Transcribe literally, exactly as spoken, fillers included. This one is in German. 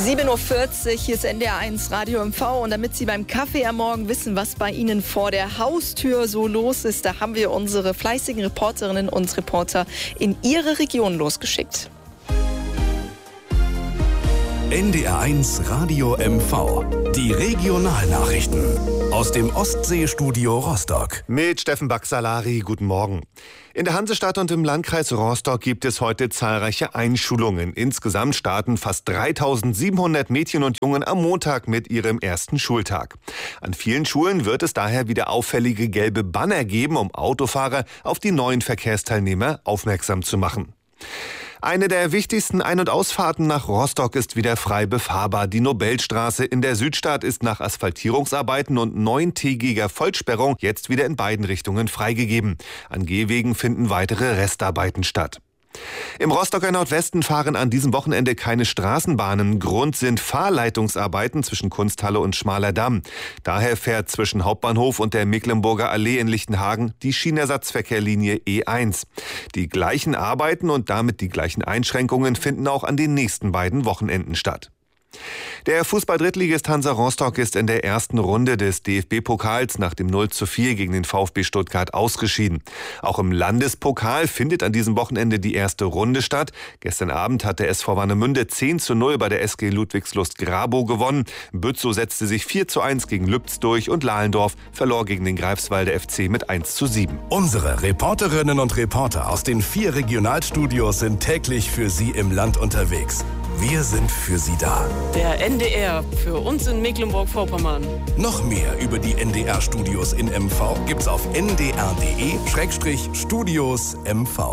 sieben Uhr vierzig, hier ist N D R eins Radio M V und damit Sie beim Kaffee am Morgen wissen, was bei Ihnen vor der Haustür so los ist, da haben wir unsere fleißigen Reporterinnen und Reporter in Ihre Region losgeschickt. N D R eins Radio M V. Die Regionalnachrichten aus dem Ostseestudio Rostock. Mit Steffen Baxalari, guten Morgen. In der Hansestadt und im Landkreis Rostock gibt es heute zahlreiche Einschulungen. Insgesamt starten fast dreitausendsiebenhundert Mädchen und Jungen am Montag mit ihrem ersten Schultag. An vielen Schulen wird es daher wieder auffällige gelbe Banner geben, um Autofahrer auf die neuen Verkehrsteilnehmer aufmerksam zu machen. Eine der wichtigsten Ein- und Ausfahrten nach Rostock ist wieder frei befahrbar. Die Nobelstraße in der Südstadt ist nach Asphaltierungsarbeiten und neuntägiger Vollsperrung jetzt wieder in beiden Richtungen freigegeben. An Gehwegen finden weitere Restarbeiten statt. Im Rostocker Nordwesten fahren an diesem Wochenende keine Straßenbahnen. Grund sind Fahrleitungsarbeiten zwischen Kunsthalle und Schmaler Damm. Daher fährt zwischen Hauptbahnhof und der Mecklenburger Allee in Lichtenhagen die Schienenersatzverkehrlinie E eins. Die gleichen Arbeiten und damit die gleichen Einschränkungen finden auch an den nächsten beiden Wochenenden statt. Der Fußball-Drittligist Hansa Rostock ist in der ersten Runde des D F B-Pokals nach dem null zu vier gegen den VfB Stuttgart ausgeschieden. Auch im Landespokal findet an diesem Wochenende die erste Runde statt. Gestern Abend hat der S V Warnemünde zehn zu null bei der S G Ludwigslust-Grabow gewonnen. Bützow setzte sich vier zu eins gegen Lübz durch und Lahlendorf verlor gegen den Greifswalder F C mit eins zu sieben. Unsere Reporterinnen und Reporter aus den vier Regionalstudios sind täglich für Sie im Land unterwegs. Wir sind für Sie da. Der N D R für uns in Mecklenburg-Vorpommern. Noch mehr über die N D R-Studios in M V gibt's auf n d r punkt d e Studios M V.